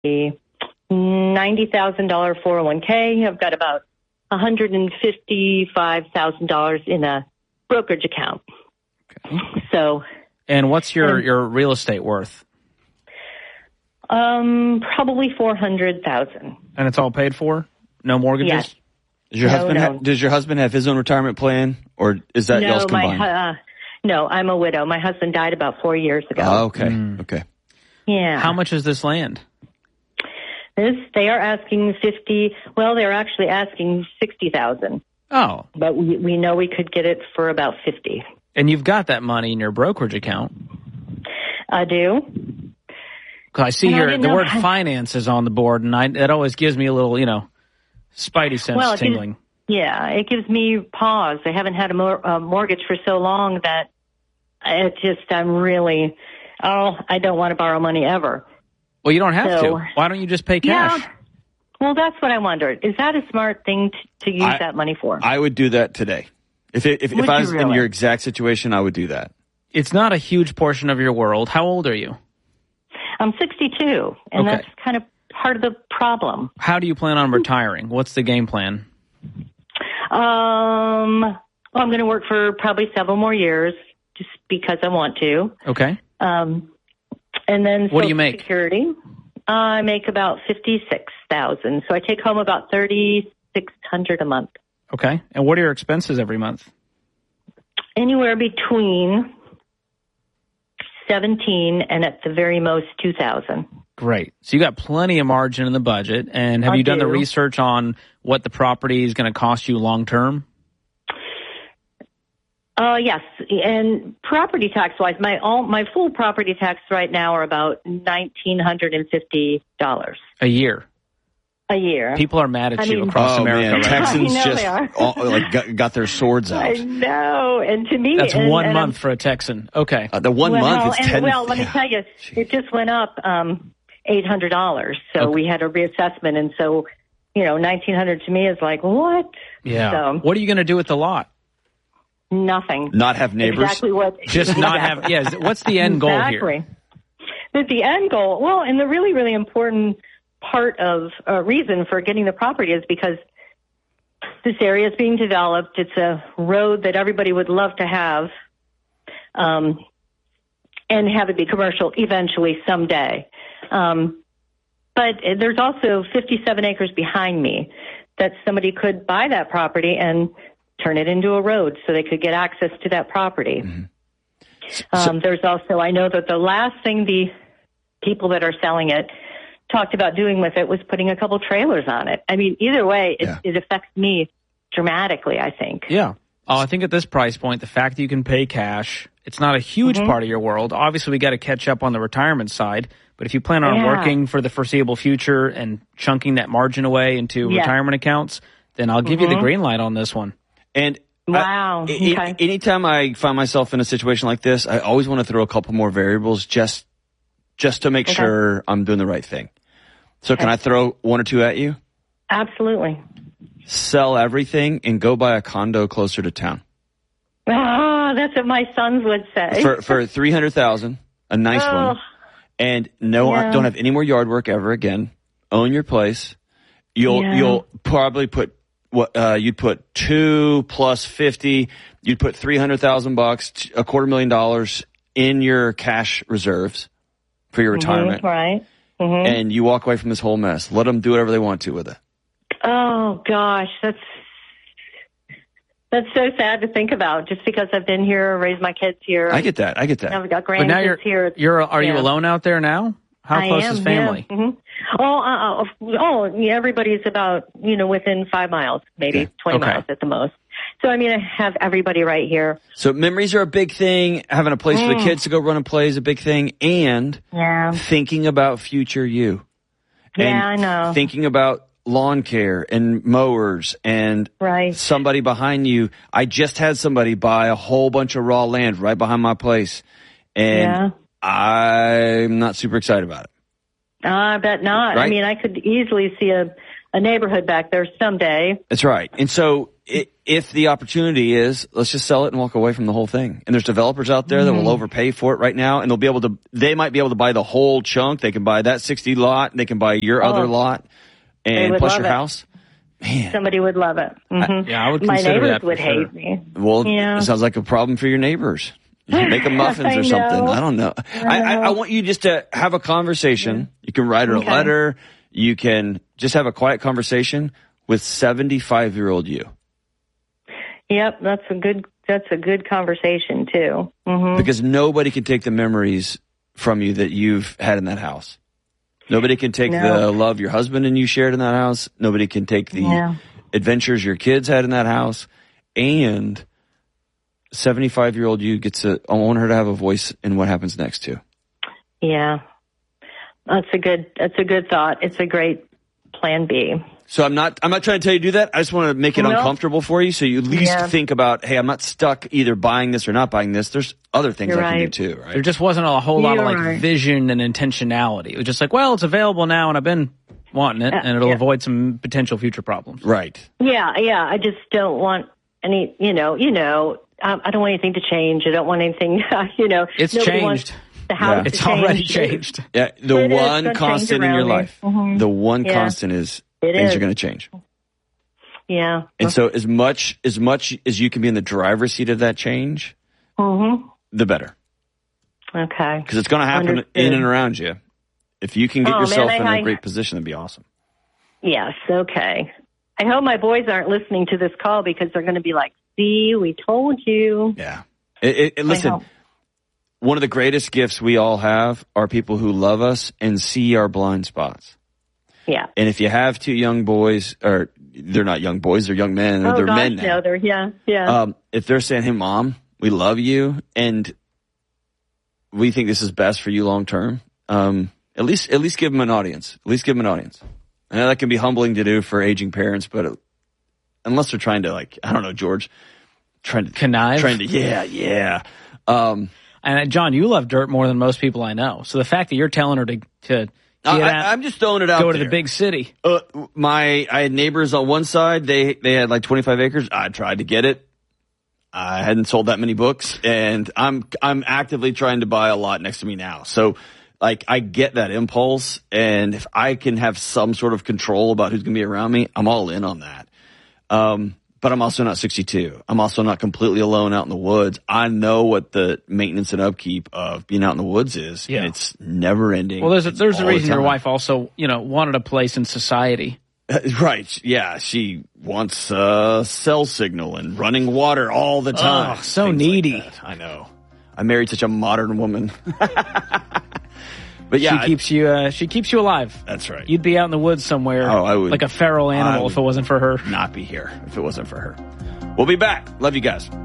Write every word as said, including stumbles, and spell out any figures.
ninety thousand dollars four oh one k. I've got about one hundred fifty-five thousand dollars in a brokerage account. Okay. So, and what's your, and, your real estate worth? Um, probably four hundred thousand dollars. And it's all paid for? No mortgages? Yes. Does your no, husband no. have, does your husband have his own retirement plan, or is that no, y'all's combined? My, uh, no, I'm a widow. My husband died about four years ago. Oh, okay. Mm. Okay. Yeah. How much is this land? This, they are asking fifty. Well, they're actually asking sixty thousand. Oh. But we, we know we could get it for about fifty. And you've got that money in your brokerage account. I do. Because I see And I here didn't the know word how- finance is on the board, and I, that always gives me a little, you know, spidey sense Well, it gives- tingling. Yeah, it gives me pause. I haven't had a, mor- a mortgage for so long that it just, I'm really, oh, I don't want to borrow money ever. Well, you don't have So- to. Why don't you just pay cash? Yeah. Well, that's what I wondered. Is that a smart thing to, to use I- that money for? I would do that today. If it, if, if Would I you was in really? your exact situation, I would do that. It's not a huge portion of your world. How old are you? I'm sixty-two, and Okay. that's kind of part of the problem. How do you plan on retiring? What's the game plan? Um, well, I'm going to work for probably several more years just because I want to. Okay. Um, and then What do you Social make? Security, I make about fifty-six thousand, so I take home about thirty-six hundred a month. Okay. And what are your expenses every month? Anywhere between seventeen and at the very most two thousand. Great. So you got plenty of margin in the budget. And have I you done the do. research on what the property is going to cost you long term? Uh, yes, and property tax wise, my all my full property tax right now are about nineteen hundred and fifty dollars A year. a year. People are mad at I you mean- across oh, America man. right now. Texans I know just they are. all, like, got, got their swords I out. know, and to me, That's and, one and month I'm, for a Texan. Okay. Uh, the one well, month, it's and, ten. well, let me yeah. tell you, it just went up um, eight hundred dollars. So Okay. we had a reassessment, and so you know, nineteen hundred to me is like what? Yeah. So, What are you going to do with the lot? nothing. Not have neighbors. Exactly what. Just not have, yeah. What's the end goal exactly. here? The, the end goal, well, and the really, really important part of uh, reason for getting the property is because this area is being developed. It's a road that everybody would love to have, um, and have it be commercial eventually someday. Um, but there's also fifty-seven acres behind me that somebody could buy that property and turn it into a road so they could get access to that property. Mm-hmm. Um, there's also, I know that the last thing the people that are selling it talked about doing with it was putting a couple trailers on it. I mean, either way, it, Yeah. it affects me dramatically, I think. Yeah. Oh, I think at this price point, the fact that you can pay cash, it's not a huge Mhm. part of your world. Obviously, we got to catch up on the retirement side. But if you plan on Yeah. working for the foreseeable future and chunking that margin away into Yeah. retirement accounts, then I'll give you the Mhm. green light on this one. And Wow. I, a- Okay. anytime I find myself in a situation like this, I always want to throw a couple more variables just just to make Okay. sure I'm doing the right thing. So can Okay. I throw one or two at you? Absolutely. Sell everything and go buy a condo closer to town Ah, that's what my sons would say. for for three hundred thousand, a nice Oh. one, and no, Yeah. don't have any more yard work ever again. Own your place. You'll Yeah. you'll probably put what uh, you'd put two plus fifty. You'd put three hundred thousand bucks, t- a quarter million dollars in your cash reserves for your retirement, Mhm, right. Mhm. and you walk away from this whole mess. Let them do whatever they want to with it. Oh gosh, that's that's so sad to think about. Just because I've been here, raised my kids here, I get that. I get that. I've got But now grandkids you're, here. It's- you're are you yeah. alone out there now? How I close am, is family? Yeah. Mhm. Oh, uh, uh, oh, yeah, everybody's about you know within five miles, maybe Okay. twenty Okay. miles at the most. So I mean, I have everybody right here. So memories are a big thing. Having a place for the Mm. kids to go run and play is a big thing, and Yeah, thinking about future you. yeah, And I know. Thinking about lawn care and mowers and Right. somebody behind you. I just had somebody buy a whole bunch of raw land right behind my place, and Yeah. I'm not super excited about it. I bet not. I Right? mean, I could easily see a, a neighborhood back there someday. That's right. And so i- if the opportunity is, let's just sell it and walk away from the whole thing. And there's developers out there that will overpay for it right now, and they'll be able to. They might be able to buy the whole chunk. They can buy that sixty lot. They can buy your Oh. other lot, and would plus love your it. house. Man, Somebody would love it. Mhm. Yeah, I would My consider neighbors that for would sure. hate me. well, Yeah. it sounds like a problem for your neighbors. Make them muffins I or something. know. I don't know. I, I, I want you just to have a conversation. You can write her Okay. a letter. You can just have a quiet conversation with seventy-five year old you. Yep, that's a good. That's a good conversation too. Hmm Because nobody can take the memories from you that you've had in that house. Nobody can take No. the love your husband and you shared in that house. Nobody can take the Yeah. adventures your kids had in that house. And seventy-five year old you gets to, I want her to have a voice in what happens next too. Yeah, that's a good. That's a good thought. It's a great plan B. So I'm not, I'm not trying to tell you to do that. I just want to make it No. uncomfortable for you. So you at least Yeah. think about, hey, I'm not stuck either buying this or not buying this. There's other things You're I can right. do too, right? There just wasn't a whole lot of You're like right. vision and intentionality. It was just like, well, it's available now and I've been wanting it, Uh, and it'll yeah. avoid some potential future problems. Right. Yeah, yeah. I just don't want any. You know. You know. Um, I don't want anything to change. I don't want anything. You know. It's nobody changed. wants the house Yeah. to It's already change. changed. Yeah. The It is one gonna change constant in your around me. life, Mhm. the one Yeah. constant is It things is. are going to change. Yeah. And so as much, as much as you can be in the driver's seat of that change, Mm-hmm. the better. Okay. Because it's going to happen Understood. in and around you. If you can get Oh, man, yourself I- in a I- great position, that'd be awesome. Yes. Okay. I hope my boys aren't listening to this call because they're going to be like, "See, we told you." Yeah. It, it, it- listen, hope. one of the greatest gifts we all have are people who love us and see our blind spots. Yeah. And if you have two young boys, or they're not young boys, they're young men, or Oh they're gosh, men now. no, they're yeah, yeah. Um, if they're saying, "Hey, mom, we love you, and we think this is best for you long term," um, at least at least give them an audience. At least give them an audience. I know that can be humbling to do for aging parents, but it, unless they're trying to, like, I don't know, George, trying to Connive? trying to, yeah, yeah. Um, And uh, John, you love dirt more than most people I know. So the fact that you're telling her to to I, get I, out, I'm just throwing it out. go to there. the big city. Uh, my, I had neighbors on one side. They they had like twenty-five acres. I tried to get it. I hadn't sold that many books, and I'm I'm actively trying to buy a lot next to me now. So, like, I get that impulse, and if I can have some sort of control about who's going to be around me, I'm all in on that. Um, but I'm also not sixty-two. I'm also not completely alone out in the woods. I know what the maintenance and upkeep of being out in the woods is, Yeah. and it's never ending. Well, there's a, there's a all the reason your time. wife also, you know, wanted a place in society. Right. Yeah. She wants uh, cell signal and running water all the time. Oh, so Things needy. like that. I know. I married such a modern woman. But yeah, she keeps you uh, she keeps you alive. that's right. You'd be out in the woods somewhere, Oh, I would- like a feral I animal, would- if it wasn't for her. not be here if it wasn't for her. We'll be back. Love you guys.